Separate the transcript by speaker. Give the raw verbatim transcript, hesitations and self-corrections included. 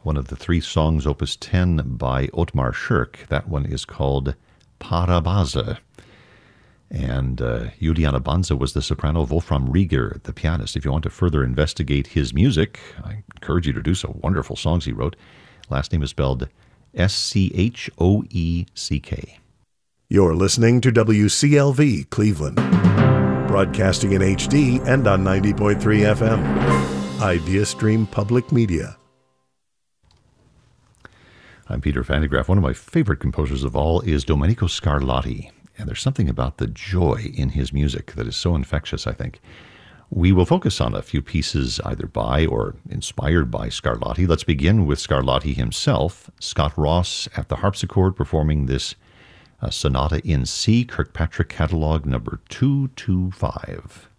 Speaker 1: one of the three songs, Opus ten, by Ottmar Schirk. That one is called Parabaza. And uh, Juliana Banza was the soprano, Wolfram Rieger, the pianist. If you want to further investigate his music, I encourage you to do so. Wonderful songs he wrote. Last name is spelled S C H O E C K.
Speaker 2: You're listening to W C L V Cleveland, broadcasting in H D and on ninety point three F M. IdeaStream Public Media.
Speaker 1: I'm Peter Vandegraff. One of my favorite composers of all is Domenico Scarlatti. And there's something about the joy in his music that is so infectious, I think. We will focus on a few pieces either by or inspired by Scarlatti. Let's begin with Scarlatti himself. Scott Ross at the harpsichord performing this uh, sonata in C, Kirkpatrick Catalog number two two five.